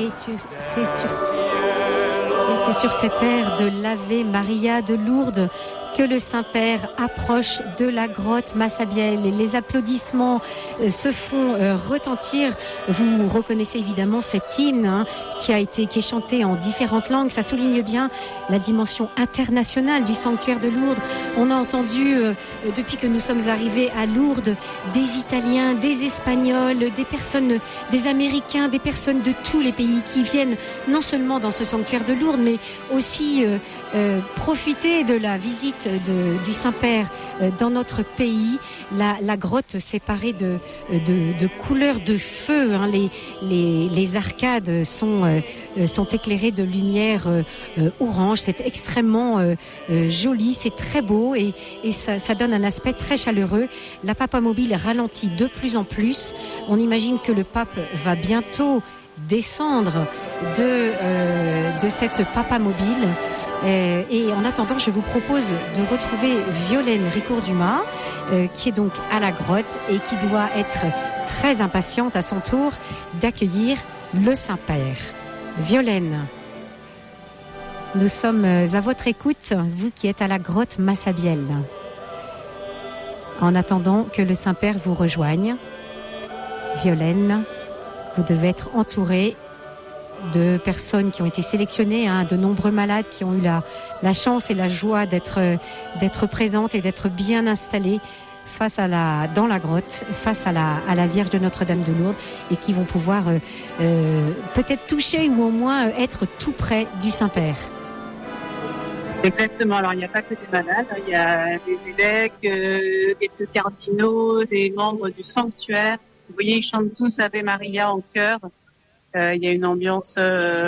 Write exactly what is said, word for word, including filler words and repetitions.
Et sur, c'est sur, et c'est sur cette aire de l'Ave Maria de Lourdes que le Saint-Père approche de la grotte Massabielle et les applaudissements euh, se font euh, retentir. Vous reconnaissez évidemment cet hymne hein, qui a été qui est chanté en différentes langues. Ça souligne bien la dimension internationale du sanctuaire de Lourdes. On a entendu euh, depuis que nous sommes arrivés à Lourdes des Italiens, des Espagnols, des personnes, des Américains, des personnes de tous les pays qui viennent non seulement dans ce sanctuaire de Lourdes, mais aussi euh, euh, profiter de la visite De, du Saint-Père euh, dans notre pays. La, la grotte séparée de, de, de couleurs de feu. Hein. Les, les, les arcades sont, euh, sont éclairées de lumière euh, euh, orange. C'est extrêmement euh, euh, joli, c'est très beau et, et ça, ça donne un aspect très chaleureux. La Papamobile ralentit de plus en plus. On imagine que le pape va bientôt descendre de, euh, de cette Papamobile. Euh, et en attendant, je vous propose de retrouver Violaine Ricourt-Dumas, euh, qui est donc à la grotte et qui doit être très impatiente à son tour d'accueillir le Saint-Père. Violaine, nous sommes à votre écoute, vous qui êtes à la grotte Massabielle. En attendant que le Saint-Père vous rejoigne, Violaine, vous devez être entourée de personnes qui ont été sélectionnées, hein, de nombreux malades qui ont eu la, la chance et la joie d'être, d'être présentes et d'être bien installées face à la, dans la grotte, face à la, à la Vierge de Notre-Dame de Lourdes et qui vont pouvoir euh, euh, peut-être toucher ou au moins être tout près du Saint-Père. Exactement, alors il n'y a pas que des malades, il y a des évêques, euh, des cardinaux, des membres du sanctuaire. Vous voyez, ils chantent tous Ave Maria en chœur. Euh, il y a une ambiance euh,